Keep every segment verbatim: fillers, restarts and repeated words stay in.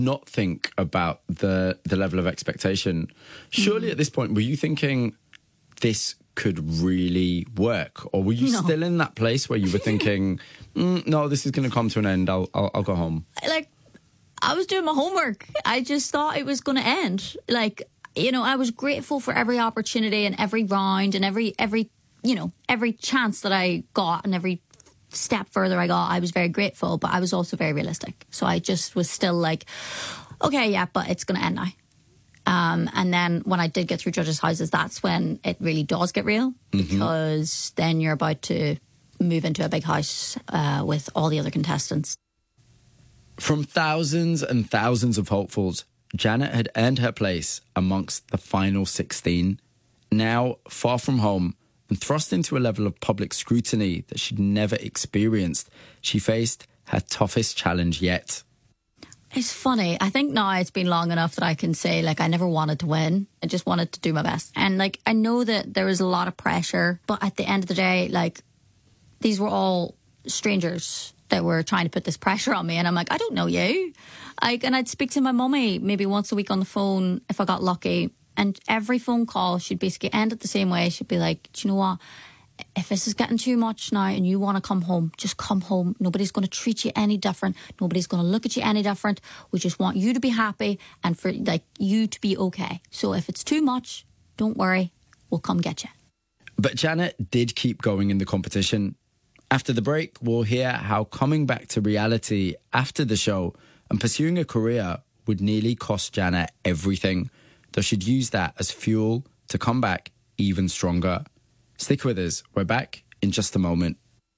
not think about the the level of expectation. Surely mm. at this point, were you thinking this could really work? Or were you no. still in that place where you were thinking, mm, no, this is going to come to an end, I'll, I'll I'll go home? Like, I was doing my homework. I just thought it was going to end. Like, you know, I was grateful for every opportunity and every round and every, every you know, every chance that I got and every step further I got. I was very grateful, but I was also very realistic. So I just was still like, okay, yeah, but it's going to end now. Um, and then when I did get through Judges' Houses, that's when it really does get real, mm-hmm. because then you're about to move into a big house uh, with all the other contestants. From thousands and thousands of hopefuls, Janet had earned her place amongst the final sixteen. Now, far from home and thrust into a level of public scrutiny that she'd never experienced, she faced her toughest challenge yet. It's funny. I think now it's been long enough that I can say, like, I never wanted to win. I just wanted to do my best. And, like, I know that there was a lot of pressure, but at the end of the day, like, these were all strangers that were trying to put this pressure on me. And I'm like, I don't know you. Like, and I'd speak to my mummy maybe once a week on the phone if I got lucky. And every phone call, she'd basically end it the same way. She'd be like, do you know what? If this is getting too much now and you want to come home, just come home. Nobody's going to treat you any different. Nobody's going to look at you any different. We just want you to be happy and for like you to be okay. So if it's too much, don't worry. We'll come get you. But Janet did keep going in the competition. After the break, we'll hear how coming back to reality after the show and pursuing a career would nearly cost Janet everything, though she'd use that as fuel to come back even stronger. Stick with us. We're back in just a moment.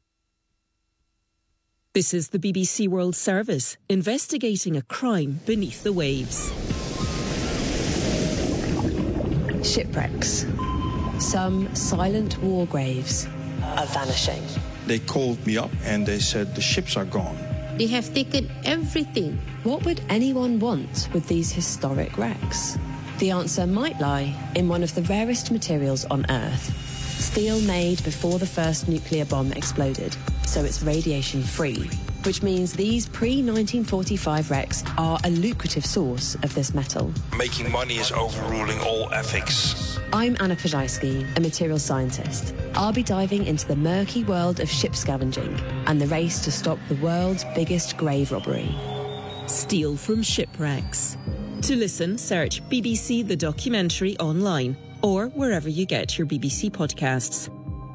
This is the B B C World Service, investigating a crime beneath the waves. Shipwrecks. Some silent war graves are vanishing. They called me up and they said the ships are gone. They have taken everything. What would anyone want with these historic wrecks? The answer might lie in one of the rarest materials on Earth. Steel made before the first nuclear bomb exploded, so it's radiation-free, which means these pre nineteen forty-five wrecks are a lucrative source of this metal. Making money is overruling all ethics. I'm Anna Pajajski, a material scientist. I'll be diving into the murky world of ship scavenging and the race to stop the world's biggest grave robbery. Steel from shipwrecks. To listen, search B B C The Documentary online or wherever you get your B B C podcasts.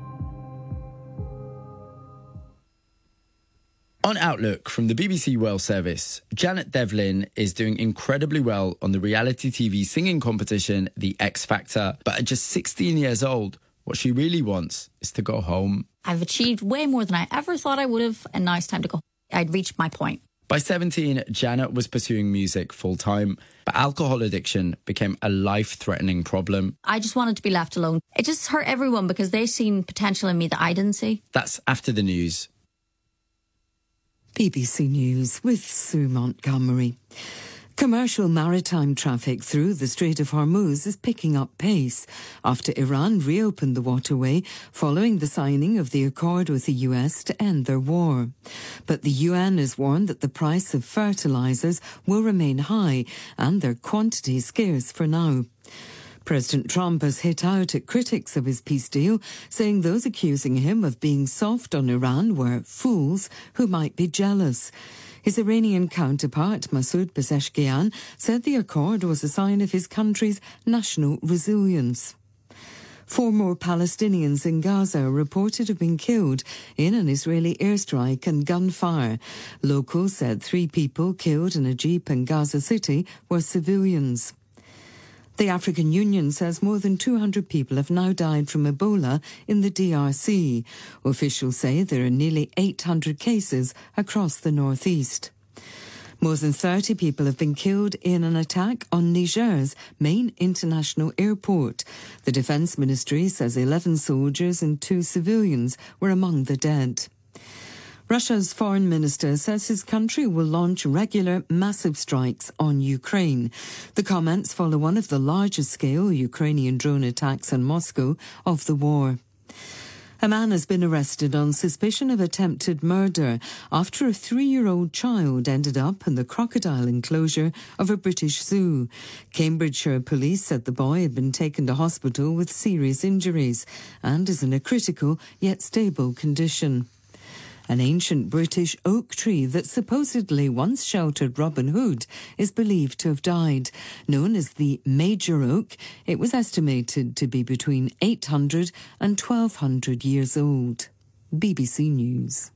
On Outlook from the B B C World Service, Janet Devlin is doing incredibly well on the reality T V singing competition, The X Factor. But at just sixteen years old, what she really wants is to go home. I've achieved way more than I ever thought I would have, and now it's time to go. I'd reached my point. By seventeen, Janet was pursuing music full-time, but alcohol addiction became a life-threatening problem. I just wanted to be left alone. It just hurt everyone because they seen potential in me that I didn't see. That's after the news. B B C News with Sue Montgomery. Commercial maritime traffic through the Strait of Hormuz is picking up pace after Iran reopened the waterway following the signing of the accord with the U S to end their war. But the U N has warned that the price of fertilizers will remain high and their quantity scarce for now. President Trump has hit out at critics of his peace deal, saying those accusing him of being soft on Iran were fools who might be jealous. His Iranian counterpart, Masoud Pezeshkian, said the accord was a sign of his country's national resilience. Four more Palestinians in Gaza are reported to have been killed in an Israeli airstrike and gunfire. Locals said three people killed in a jeep in Gaza City were civilians. The African Union says more than two hundred people have now died from Ebola in the D R C. Officials say there are nearly eight hundred cases across the northeast. More than thirty people have been killed in an attack on Niger's main international airport. The Defence Ministry says eleven soldiers and two civilians were among the dead. Russia's foreign minister says his country will launch regular massive strikes on Ukraine. The comments follow one of the largest scale Ukrainian drone attacks on Moscow of the war. A man has been arrested on suspicion of attempted murder after a three-year-old child ended up in the crocodile enclosure of a British zoo. Cambridgeshire police said the boy had been taken to hospital with serious injuries and is in a critical yet stable condition. An ancient British oak tree that supposedly once sheltered Robin Hood is believed to have died. Known as the Major Oak, it was estimated to be between eight hundred and twelve hundred years old. B B C News.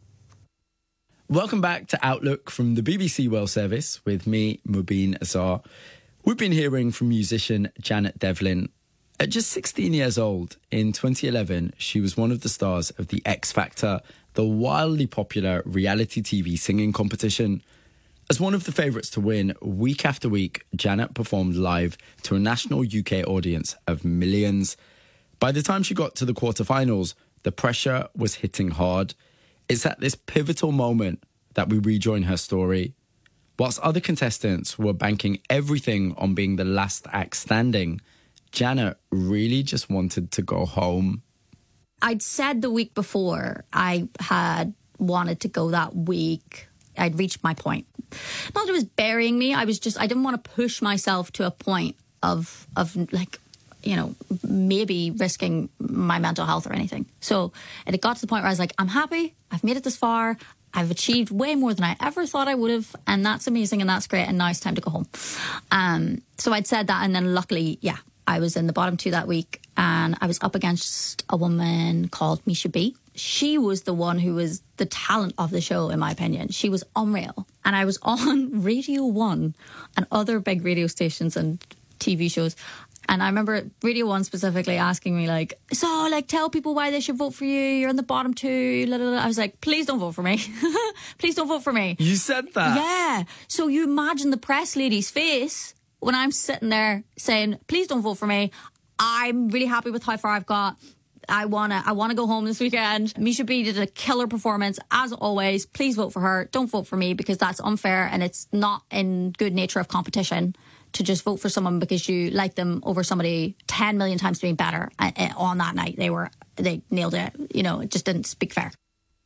Welcome back to Outlook from the B B C World Service with me, Mubin Azar. We've been hearing from musician Janet Devlin. At just sixteen years old, in twenty eleven, she was one of the stars of The X Factor, the wildly popular reality T V singing competition. As one of the favourites to win, week after week, Janet performed live to a national U K audience of millions. By the time she got to the quarterfinals, the pressure was hitting hard. It's at this pivotal moment that we rejoin her story. Whilst other contestants were banking everything on being the last act standing, Janet really just wanted to go home. I'd said the week before I had wanted to go that week. I'd reached my point. Not that it was burying me. I was just, I didn't want to push myself to a point of, of like, you know, maybe risking my mental health or anything. So it got to the point where I was like, I'm happy. I've made it this far. I've achieved way more than I ever thought I would have. And that's amazing and that's great. And now it's time to go home. Um, so I'd said that. And then luckily, yeah, I was in the bottom two that week and I was up against a woman called Misha B. She was the one who was the talent of the show, in my opinion. She was unreal. And I was on Radio one and other big radio stations and T V shows. And I remember Radio one specifically asking me, like, so, like, tell people why they should vote for you. You're in the bottom two. Blah, blah, blah. I was like, please don't vote for me. Please don't vote for me. You said that? Yeah. So you imagine the press lady's face when I'm sitting there saying, please don't vote for me. I'm really happy with how far I've got. I want to I wanna go home this weekend. Misha B did a killer performance, as always. Please vote for her. Don't vote for me because that's unfair and it's not in good nature of competition to just vote for someone because you like them over somebody ten million times doing better on that night. They were, they nailed it. You know, it just didn't speak fair.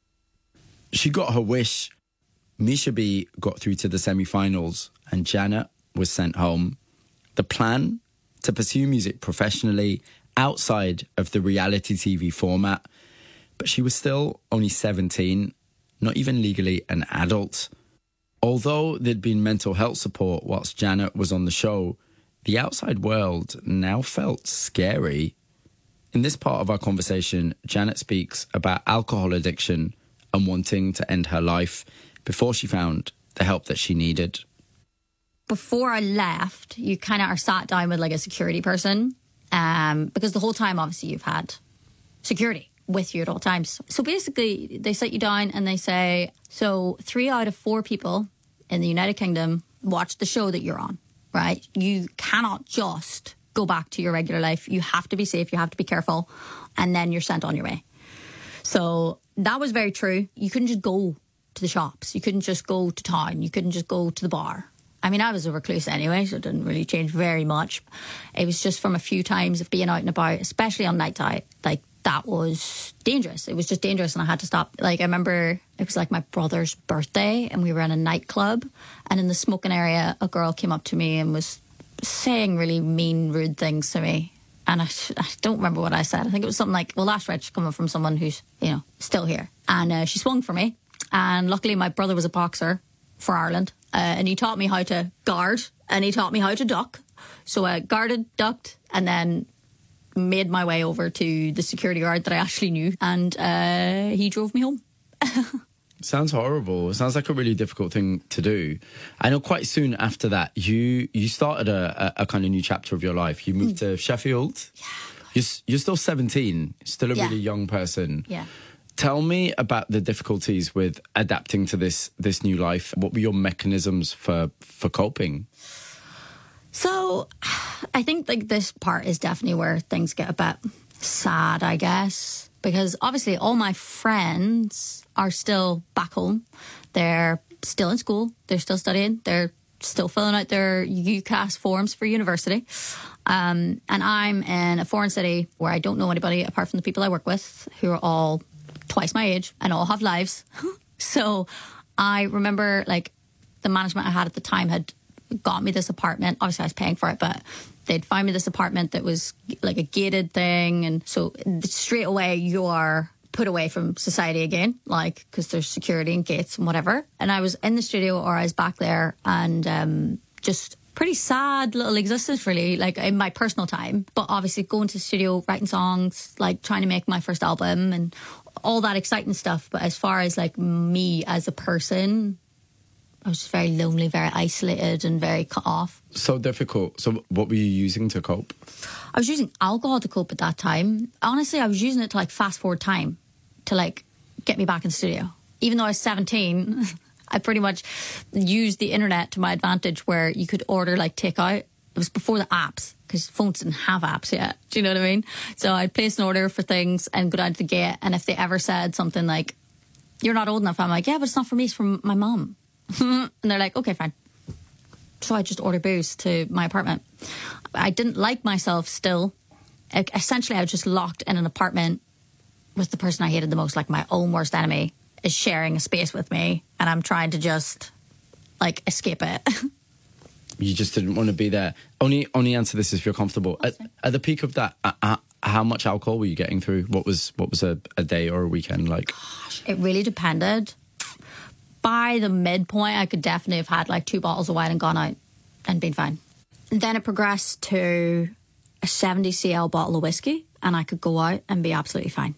She got her wish. Misha B got through to the semi-finals and Janet was sent home. The plan to pursue music professionally outside of the reality T V format, but she was still only seventeen, not even legally an adult. Although there'd been mental health support whilst Janet was on the show, the outside world now felt scary. In this part of our conversation, Janet speaks about alcohol addiction and wanting to end her life before she found the help that she needed. Before I left, you kind of are sat down with like a security person um, because the whole time, obviously, you've had security with you at all times. So basically, they sit you down and they say, so three out of four people in the United Kingdom watch the show that you're on, right? You cannot just go back to your regular life. You have to be safe. You have to be careful. And then you're sent on your way. So that was very true. You couldn't just go to the shops. You couldn't just go to town. You couldn't just go to the bar. I mean, I was a recluse anyway, so it didn't really change very much. It was just from a few times of being out and about, especially on night out, like that was dangerous. It was just dangerous and I had to stop. Like I remember it was like my brother's birthday and we were in a nightclub and in the smoking area, a girl came up to me and was saying really mean, rude things to me. And I, I don't remember what I said. I think it was something like, well, that's rich coming from someone who's, you know, still here. And uh, she swung for me. And luckily my brother was a boxer for Ireland. Uh, and he taught me how to guard and he taught me how to duck. So I guarded, ducked, and then made my way over to the security guard that I actually knew. And uh, he drove me home. Sounds horrible. It sounds like a really difficult thing to do. I know quite soon after that, you you started a, a, a kind of new chapter of your life. You moved mm. to Sheffield. Yeah. You're, you're still seventeen, still a yeah. really young person. Yeah. Tell me about the difficulties with adapting to this this new life. What were your mechanisms for for coping? So, I think like this part is definitely where things get a bit sad, I guess, because obviously all my friends are still back home. They're still in school. They're still studying. They're still filling out their UCAS forms for university. Um, and I'm in a foreign city where I don't know anybody apart from the people I work with, who are all twice my age and all have lives. So I remember, like, the management I had at the time had got me this apartment. Obviously, I was paying for it, but they'd find me this apartment that was like a gated thing. And so straight away, you're put away from society again, like, because there's security and gates and whatever. And I was in the studio, or I was back there, and um, just pretty sad little existence, really, like in my personal time. But obviously going to the studio, writing songs, like trying to make my first album and all that exciting stuff. But as far as like me as a person, I was just very lonely, very isolated and very cut off. So difficult. So what were you using to cope? I was using alcohol to cope at that time. Honestly, I was using it to like fast forward time, to like get me back in the studio. Even though I was seventeen, I pretty much used the internet to my advantage, where you could order like takeout. It was before the apps, because phones didn't have apps yet. Do you know what I mean? So I'd place an order for things and go down to the gate. And if they ever said something like, "You're not old enough," I'm like, "Yeah, but it's not for me, it's from my mum." And they're like, "Okay, fine." So I just ordered booze to my apartment. I didn't like myself still. Essentially, I was just locked in an apartment with the person I hated the most, like my own worst enemy, is sharing a space with me, and I'm trying to just, like, escape it. You just didn't want to be there. Only only answer this if you're comfortable. At, at the peak of that, uh, uh, how much alcohol were you getting through? What was what was a, a day or a weekend like? Gosh, it really depended. By the midpoint, I could definitely have had like two bottles of wine and gone out and been fine. And then it progressed to a seventy centiliter bottle of whiskey, and I could go out and be absolutely fine.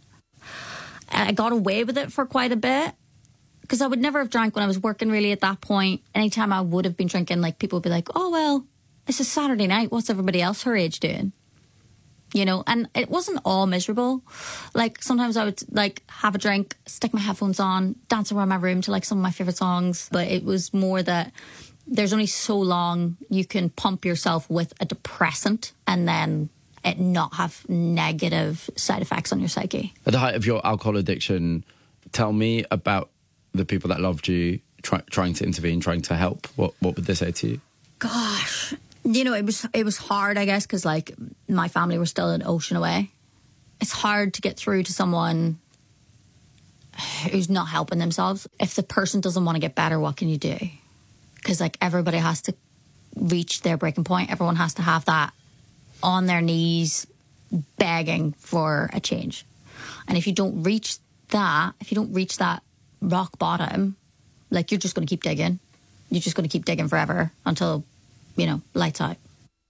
I got away with it for quite a bit, because I would never have drank when I was working, really, at that point. Anytime I would have been drinking, like, people would be like, "Oh, well, it's a Saturday night. What's everybody else her age doing?" You know, and it wasn't all miserable. Like, sometimes I would, like, have a drink, stick my headphones on, dance around my room to, like, some of my favourite songs. But it was more that there's only so long you can pump yourself with a depressant and then it not have negative side effects on your psyche. At the height of your alcohol addiction, tell me about the people that loved you, try, trying to intervene, trying to help. What what would they say to you? Gosh, you know, it was it was hard, I guess, because like my family were still an ocean away. It's hard to get through to someone who's not helping themselves. If the person doesn't want to get better, what can you do? Because like everybody has to reach their breaking point. Everyone has to have that on their knees begging for a change. And if you don't reach that, if you don't reach that rock bottom, like, you're just going to keep digging. You're just going to keep digging forever until, you know, lights out.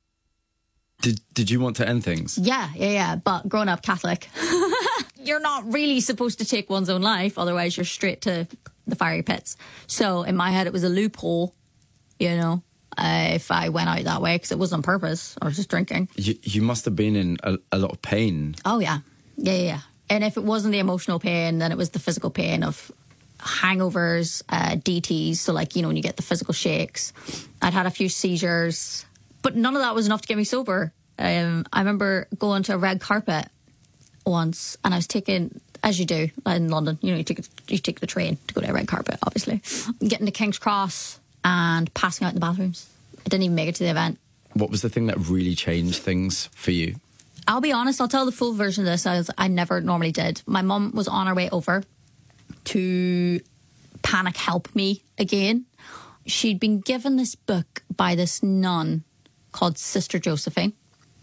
Did Did you want to end things? Yeah, yeah, yeah. But growing up Catholic, you're not really supposed to take one's own life. Otherwise, you're straight to the fiery pits. So in my head, it was a loophole, you know, uh, if I went out that way, because it was on purpose. I was just drinking. You, you must have been in a, a lot of pain. Oh, yeah. Yeah, yeah, yeah. And if it wasn't the emotional pain, then it was the physical pain of hangovers, uh, D Ts. So, like, you know, when you get the physical shakes. I'd had a few seizures, but none of that was enough to get me sober. Um, I remember going to a red carpet once, and I was taking, as you do in London, you know, you take, you take the train to go to a red carpet, obviously. Getting to King's Cross and passing out in the bathrooms. I didn't even make it to the event. What was the thing that really changed things for you? I'll be honest, I'll tell the full version of this, as I never normally did. My mum was on her way over to panic help me again. She'd been given this book by this nun called Sister Josephine.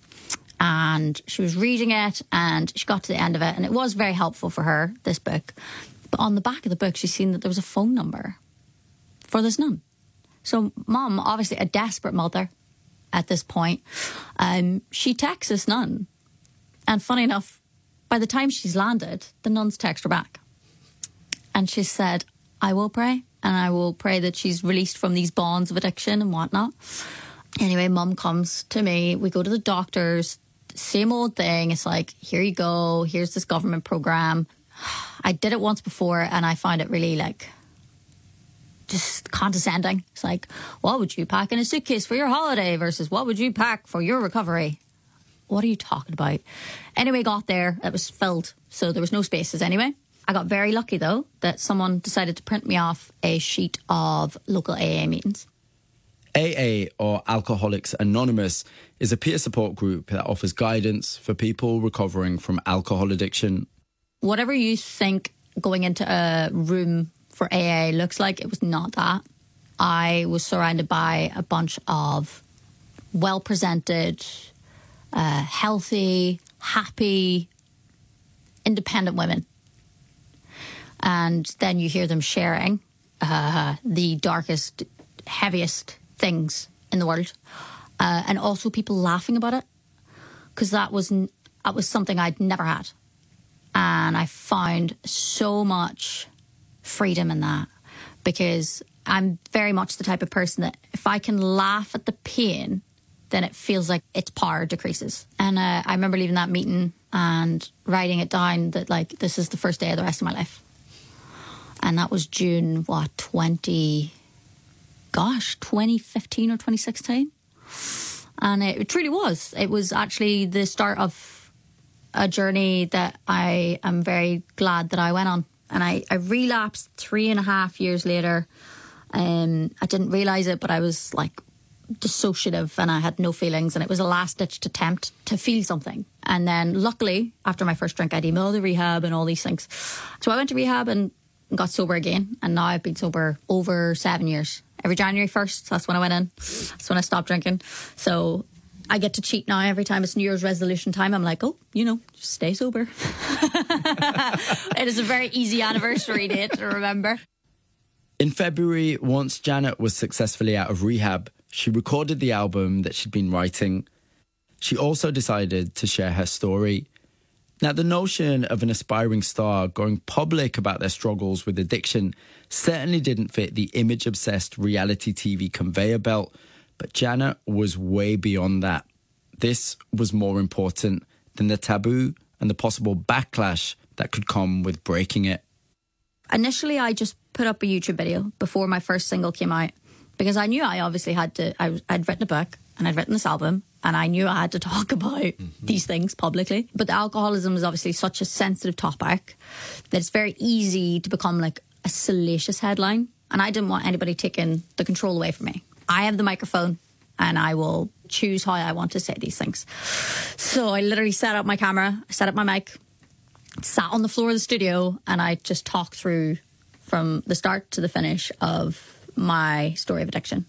And she was reading it, and she got to the end of it, and it was very helpful for her, this book. But on the back of the book, she's seen that there was a phone number for this nun. So Mum, obviously a desperate mother at this point, um, she texts this nun. And funny enough, by the time she's landed, the nun's text her back. And she said, "I will pray, and I will pray that she's released from these bonds of addiction and whatnot." Anyway, Mum comes to me. We go to the doctors. Same old thing. It's like, here you go. Here's this government program. I did it once before, and I found it really, like, just condescending. It's like, what would you pack in a suitcase for your holiday versus what would you pack for your recovery? What are you talking about? Anyway, got there. It was filled, so there was no spaces anyway. I got very lucky, though, that someone decided to print me off a sheet of local A A meetings. A A, or Alcoholics Anonymous, is a peer support group that offers guidance for people recovering from alcohol addiction. Whatever you think going into a room for A A looks like, it was not that. I was surrounded by a bunch of well-presented, uh, healthy, happy, independent women. And then you hear them sharing uh, the darkest, heaviest things in the world. Uh, and also people laughing about it. Because that was, that was something I'd never had. And I found so much freedom in that. Because I'm very much the type of person that if I can laugh at the pain, then it feels like its power decreases. And uh, I remember leaving that meeting and writing it down that, like, this is the first day of the rest of my life. And that was June, what, twenty, gosh, twenty fifteen or twenty sixteen. And it, it truly was. It was actually the start of a journey that I am very glad that I went on. And I, I relapsed three and a half years later. Um, I didn't realise it, but I was like dissociative and I had no feelings, and it was a last-ditched attempt to feel something. And then luckily, after my first drink, I'd emailed the rehab and all these things. So I went to rehab and got sober again, and now I've been sober over seven years. Every January first, that's when I went in. That's when I stopped drinking. So I get to cheat now every time it's New Year's resolution time. I'm like, oh, you know, just stay sober. It is a very easy anniversary date to remember. In February, once Janet was successfully out of rehab, she recorded the album that she'd been writing. She also decided to share her story. Now, the notion of an aspiring star going public about their struggles with addiction certainly didn't fit the image-obsessed reality T V conveyor belt, but Janet was way beyond that. This was more important than the taboo and the possible backlash that could come with breaking it. Initially, I just put up a YouTube video before my first single came out because I knew I obviously had to, I, I'd written a book and I'd written this album and I knew I had to talk about mm-hmm. these things publicly. But the alcoholism is obviously such a sensitive topic that it's very easy to become like a salacious headline. And I didn't want anybody taking the control away from me. I have the microphone and I will choose how I want to say these things. So I literally set up my camera, set up my mic, sat on the floor of the studio, and I just talked through from the start to the finish of my story of addiction.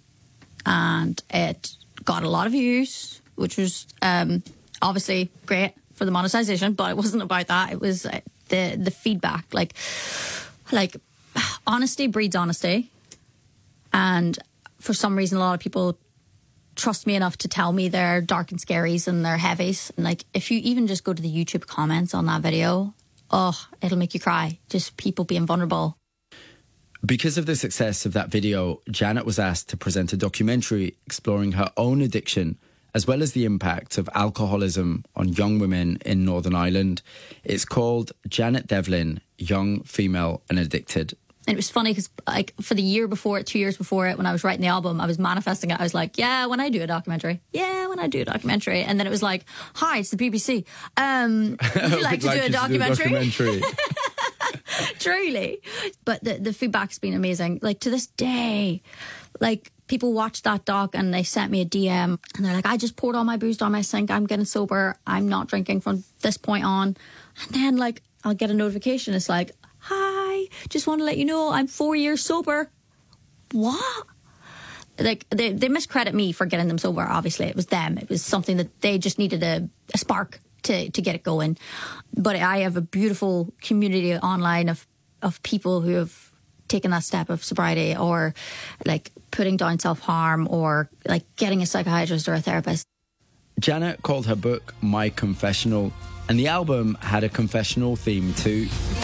And it got a lot of views, which was um, obviously great for the monetization, but it wasn't about that. It was uh, the the feedback. Like, like honesty breeds honesty. And for some reason, a lot of people trust me enough to tell me their dark and scaries and their heavies. And like, if you even just go to the YouTube comments on that video, oh, it'll make you cry. Just people being vulnerable. Because of the success of that video, Janet was asked to present a documentary exploring her own addiction, as well as the impact of alcoholism on young women in Northern Ireland. It's called Janet Devlin, Young, Female and Addicted. And it was funny because, like, for the year before it, two years before it, when I was writing the album, I was manifesting it. I was like, yeah, when I do a documentary. Yeah, when I do a documentary. And then it was like, hi, it's the B B C. Um, would you like to like do a documentary? Do a documentary. Truly. But the, the feedback's been amazing. Like, to this day, like, people watch that doc and they sent me a D M and they're like, I just poured all my booze down my sink. I'm getting sober. I'm not drinking from this point on. And then, like, I'll get a notification. It's like, hi, just want to let you know I'm four years sober. What? Like, they, they miscredit me for getting them sober, obviously. It was them. It was something that they just needed a, a spark to, to get it going. But I have a beautiful community online of, of people who have taken that step of sobriety, or like putting down self-harm, or like getting a psychiatrist or a therapist. Janet called her book My Confessional, and the album had a confessional theme too.